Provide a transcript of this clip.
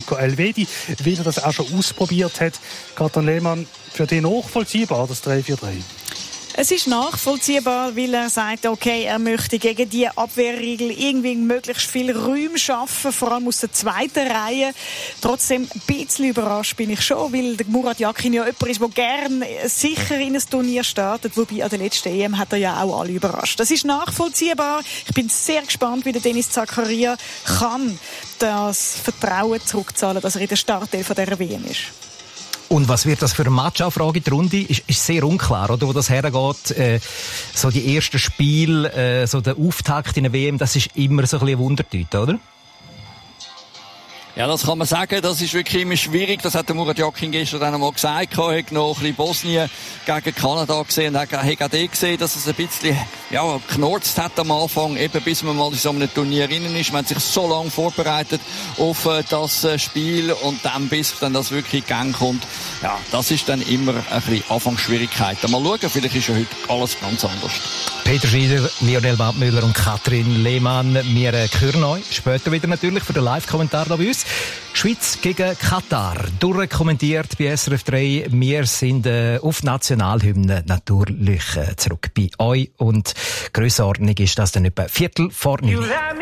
Marco Elvedi, weil er das auch schon ausprobiert hat. Kathrin Lehmann, für dich nachvollziehbar, das 3-4-3? Es ist nachvollziehbar, weil er sagt, okay, er möchte gegen die Abwehrregel irgendwie möglichst viel Räume schaffen, vor allem aus der zweiten Reihe. Trotzdem ein bisschen überrascht bin ich schon, weil der Murat Yakin ja jemand ist, der gerne sicher in ein Turnier startet, wobei an der letzten EM hat er ja auch alle überrascht. Das ist nachvollziehbar. Ich bin sehr gespannt, wie der Denis Zakaria kann das Vertrauen zurückzahlen, dass er in der Startelf von dieser WM ist. Und was wird das für eine Matchaufrage? Die Runde ist sehr unklar, oder? Wo das hergeht, so die ersten Spiele, so der Auftakt in der WM, das ist immer so ein bisschen eine Wundertüte, oder? Ja, das kann man sagen. Das ist wirklich immer schwierig. Das hat der Murat Yakin gestern dann einmal gesagt. Er hat noch ein bisschen Bosnien gegen Kanada gesehen und hat auch gesehen, dass es ein bisschen, ja, geknurzt hat am Anfang, eben bis man mal in so einem Turnier drinnen ist. Man hat sich so lange vorbereitet auf das Spiel und dann, bis dann das wirklich in Gang kommt, ja, das ist dann immer ein bisschen Anfangsschwierigkeiten. Mal schauen, vielleicht ist ja heute alles ganz anders. Peter Schreider, Lionel Waldmüller und Kathrin Lehmann. Wir hören euch später wieder natürlich für den Live-Kommentar hier bei uns. Schweiz gegen Katar. Durchkommentiert bei SRF 3. Wir sind auf Nationalhymne natürlich zurück bei euch. Und Grössenordnung ist das dann etwa 9:15.